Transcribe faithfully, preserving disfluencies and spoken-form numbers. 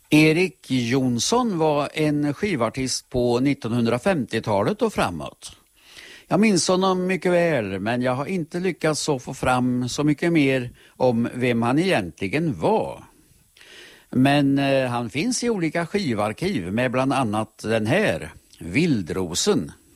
Erik Jonsson var en skivartist på nittonhundrafemtiotalet och framåt. Jag minns honom mycket väl, men jag har inte lyckats så få fram så mycket mer om vem han egentligen var. Men eh, han finns i olika skivarkiv med bland annat den här, Vildrosen.